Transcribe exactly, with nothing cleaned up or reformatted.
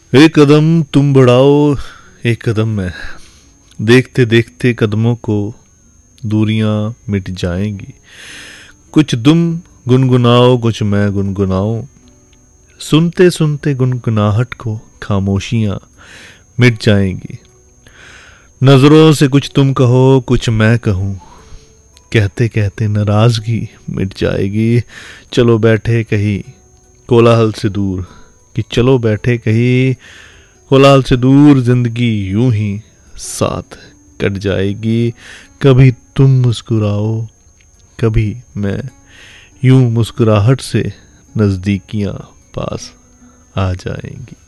एक कदम तुम बढ़ाओ, एक कदम मैं, देखते देखते कदमों को दूरियां मिट जाएंगी। कुछ तुम गुनगुनाओ, कुछ मैं गुनगुनाऊं, सुनते सुनते गुनगुनाहट को खामोशियां मिट जाएंगी। नजरों से कुछ तुम कहो, कुछ मैं कहूं, कहते कहते नाराजगी मिट जाएगी। चलो बैठे कहीं कोलाहल से दूर, कि चलो बैठे कहीं कोलाहल से दूर, जिंदगी यूं ही साथ कट जाएगी। कभी तुम मुस्कुराओ, कभी मैं, यूं मुस्कुराहट से नजदीकियां पास आ जाएंगी।